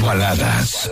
Baladas.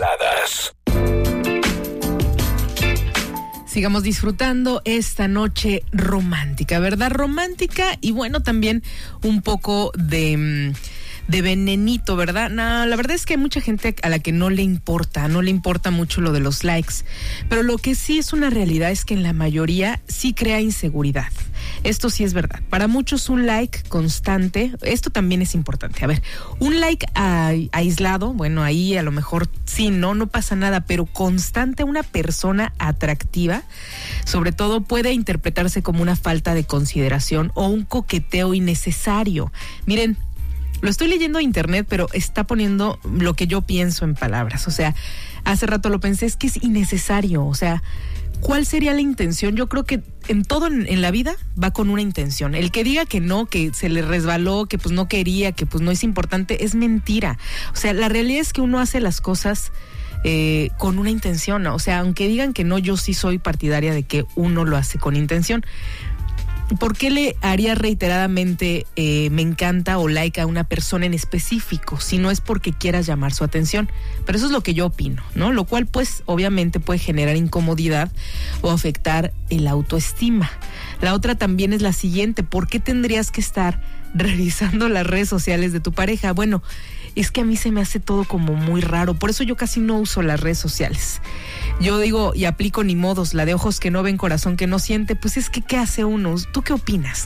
Sigamos disfrutando esta noche romántica, ¿verdad? Romántica y bueno, también un poco de venenito, ¿verdad? No, la verdad es que hay mucha gente a la que no le importa mucho lo de los likes, pero lo que sí es una realidad es que en la mayoría sí crea inseguridad. Esto sí es verdad. Para muchos un like constante, esto también es importante. A ver, un like aislado, bueno, ahí a lo mejor sí, no pasa nada, pero constante a una persona atractiva, sobre todo puede interpretarse como una falta de consideración o un coqueteo innecesario. Miren, lo estoy leyendo en internet, pero está poniendo lo que yo pienso en palabras. O sea, hace rato lo pensé, es que es innecesario. O sea, ¿cuál sería la intención? Yo creo que en todo en la vida va con una intención. El que diga que no, que se le resbaló, que pues no quería, que pues no es importante, es mentira. O sea, la realidad es que uno hace las cosas con una intención. O sea, aunque digan que no, yo sí soy partidaria de que uno lo hace con intención. ¿Por qué le haría reiteradamente me encanta o like a una persona en específico si no es porque quieras llamar su atención? Pero eso es lo que yo opino, ¿no? Lo cual pues obviamente puede generar incomodidad o afectar el autoestima. La otra también es la siguiente: ¿por qué tendrías que estar revisando las redes sociales de tu pareja? Bueno, es que a mí se me hace todo como muy raro, por eso yo casi no uso las redes sociales. Yo digo y aplico ni modos, la de ojos que no ven, corazón que no siente. Pues es que ¿qué hace uno? ¿Tú qué opinas?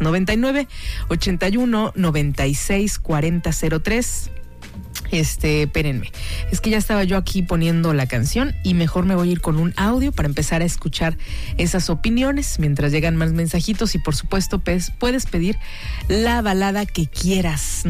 99-81-96-4003. Espérenme, es que ya estaba yo aquí poniendo la canción y mejor me voy a ir con un audio para empezar a escuchar esas opiniones mientras llegan más mensajitos y por supuesto puedes pedir la balada que quieras.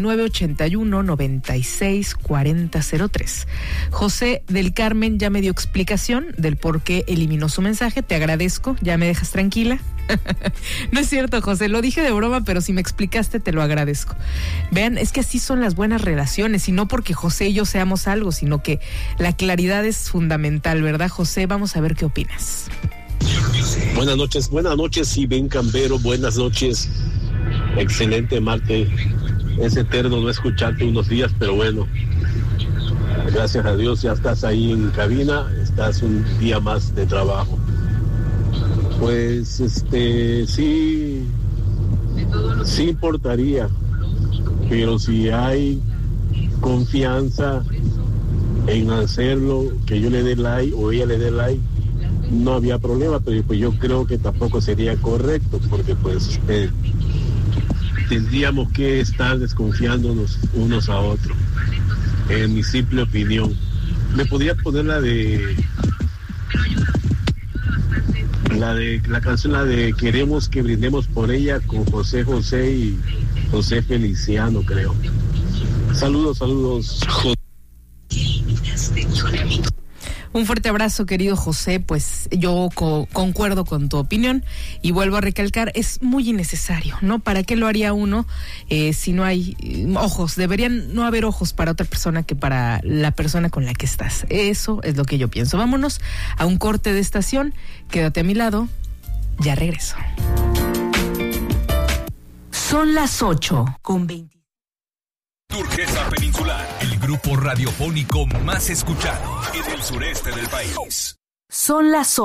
99-81-96-4003. José del Carmen ya me dio explicación del por qué eliminó su mensaje, te agradezco, ya me dejas tranquila. No es cierto, José, lo dije de broma, pero si me explicaste te lo agradezco. Vean, es que así son las buenas relaciones y no porque José y yo seamos algo, sino que la claridad es fundamental, ¿verdad, José? Vamos a ver qué opinas. Buenas noches, Iván Cambero, buenas noches. Excelente martes. Es eterno no escucharte unos días, pero bueno, gracias a Dios ya estás ahí en cabina, estás un día más de trabajo. Pues sí importaría, pero si hay confianza en hacerlo, que yo le dé like o ella le dé like, no había problema, pero pues yo creo que tampoco sería correcto, porque pues tendríamos que estar desconfiándonos unos a otros, en mi simple opinión. ¿Me podría poner la canción, la de Queremos que brindemos por ella, con José y José Feliciano, creo? Saludos. Un fuerte abrazo, querido José. Pues yo concuerdo con tu opinión y vuelvo a recalcar, es muy innecesario, ¿no? ¿Para qué lo haría uno si no hay ojos? Deberían no haber ojos para otra persona que para la persona con la que estás. Eso es lo que yo pienso. Vámonos a un corte de estación. Quédate a mi lado. Ya regreso. Son las 8:20. Turquesa Peninsular, el grupo radiofónico más escuchado en el sureste del país. Son las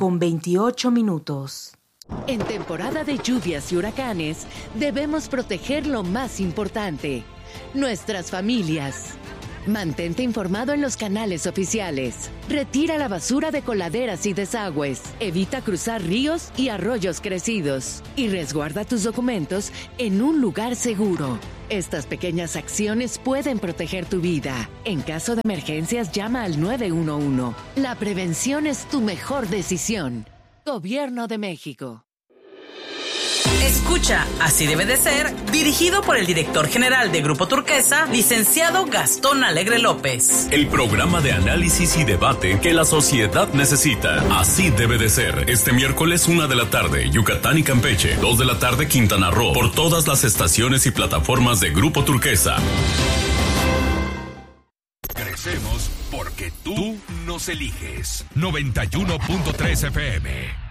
8:28. En temporada de lluvias y huracanes, debemos proteger lo más importante: nuestras familias. Mantente informado en los canales oficiales. Retira la basura de coladeras y desagües. Evita cruzar ríos y arroyos crecidos. Y resguarda tus documentos en un lugar seguro. Estas pequeñas acciones pueden proteger tu vida. En caso de emergencias, llama al 911. La prevención es tu mejor decisión. Gobierno de México. Escucha Así debe de ser, dirigido por el director general de Grupo Turquesa, licenciado Gastón Alegre López. El programa de análisis y debate que la sociedad necesita. Así debe de ser. Este miércoles 1 de la tarde, Yucatán y Campeche. 2 de la tarde, Quintana Roo. Por todas las estaciones y plataformas de Grupo Turquesa. Crecemos porque tú nos eliges. 91.3 FM.